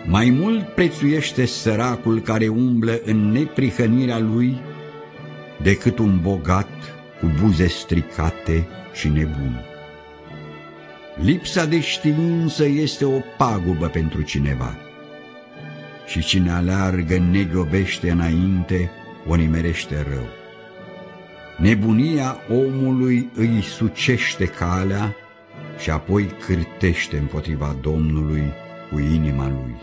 Mai mult prețuiește săracul care umblă în neprihănirea lui decât un bogat cu buze stricate și nebun. Lipsa de știință este o pagubă pentru cineva și cine aleargă negobește înainte o nimerește rău. Nebunia omului îi sucește calea și apoi cârtește împotriva Domnului cu inima lui.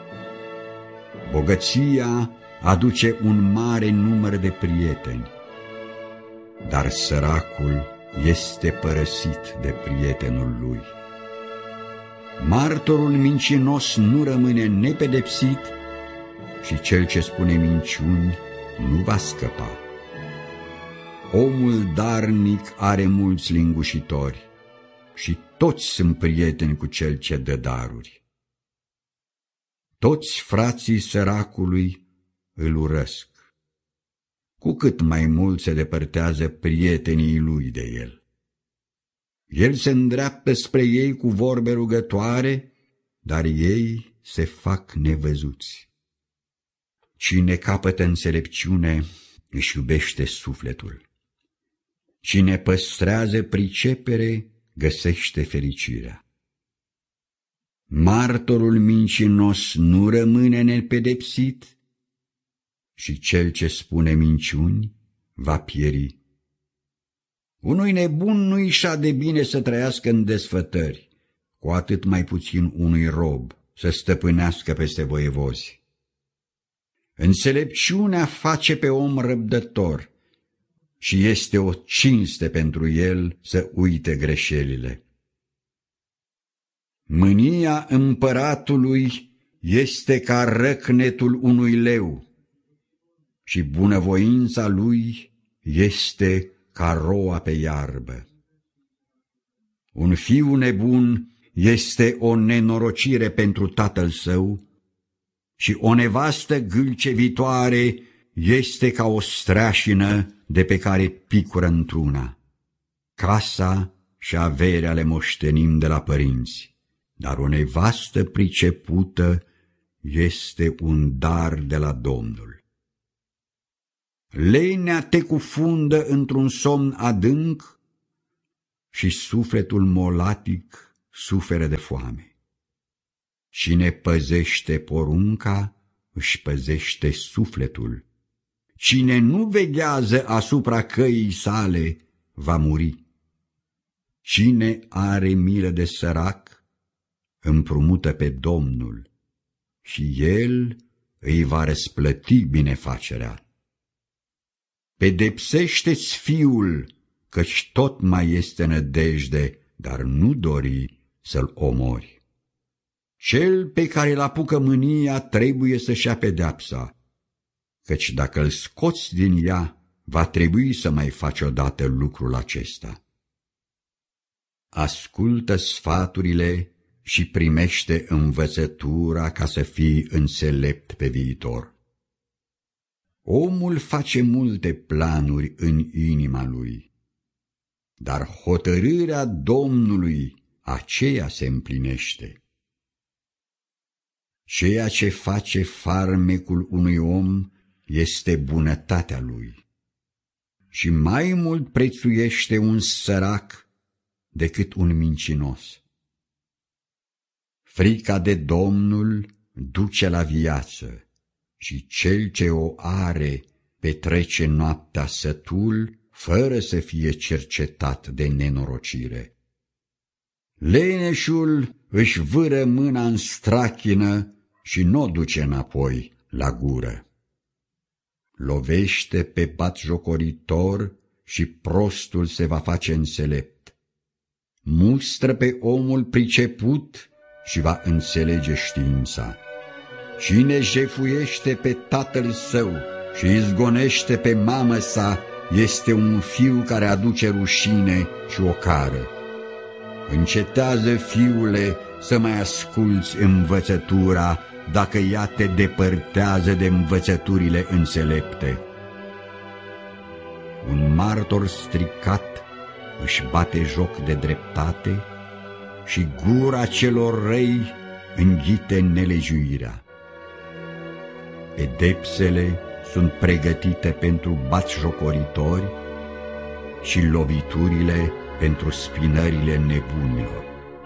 Bogăția aduce un mare număr de prieteni, dar săracul este părăsit de prietenul lui. Martorul mincinos nu rămâne nepedepsit și cel ce spune minciuni nu va scăpa. Omul darnic are mulți lingușitori și toți sunt prieteni cu cel ce dă daruri. Toți frații săracului îl urăsc, cu cât mai mult se depărtează prietenii lui de el. El se îndreaptă spre ei cu vorbe rugătoare, dar ei se fac nevăzuți. Cine capătă înțelepciune își iubește sufletul. Cine păstrează pricepere găsește fericirea. Martorul mincinos nu rămâne nepedepsit și cel ce spune minciuni va pieri. Unui nebun nu-i șade bine să trăiască în desfătări, cu atât mai puțin unui rob să stăpânească peste voievozi. Înțelepciunea face pe om răbdător și este o cinste pentru el să uite greșelile. Mânia împăratului este ca răcnetul unui leu și bunăvoința lui este ca roa pe iarbă. Un fiu nebun este o nenorocire pentru tatăl său și o nevastă gâlcevitoare este ca o streașină de pe care picură într-una. Casa și averea le moștenim de la părinți, dar o nevastă pricepută este un dar de la Domnul. Lenea te cufundă într-un somn adânc și sufletul molatic suferă de foame. Cine păzește porunca își păzește sufletul. Cine nu veghează asupra căii sale va muri. Cine are milă de sărac împrumută pe Domnul și El îi va răsplăti binefacerea. Pedepsește-ți fiul, căci tot mai este nădejde, dar nu dori să-l omori. Cel pe care îl apucă mânia trebuie să-și ia pedeapsa, căci dacă îl scoți din ea, va trebui să mai faci odată lucrul acesta. Ascultă sfaturile și primește învățătura ca să fii înțelept pe viitor. Omul face multe planuri în inima lui, dar hotărârea Domnului aceea se împlinește. Ceea ce face farmecul unui om este bunătatea lui și mai mult prețuiește un sărac decât un mincinos. Frica de Domnul duce la viață și cel ce o are petrece noaptea sătul fără să fie cercetat de nenorocire. Leneșul își vâră mâna în strachină și n-o duce înapoi la gură. Lovește pe batjocoritor și prostul se va face înțelept. Mustră pe omul priceput și va înțelege știința. Cine jefuiește pe tatăl său și izgonește pe mamă sa este un fiu care aduce rușine și ocară. Încetează, fiule, să mai asculți învățătura, dacă ea te depărtează de învățăturile înțelepte. Un martor stricat își bate joc de dreptate și gura celor răi înghite nelegiuirea. Pedepsele sunt pregătite pentru batjocoritori și loviturile pentru spinările nebunilor.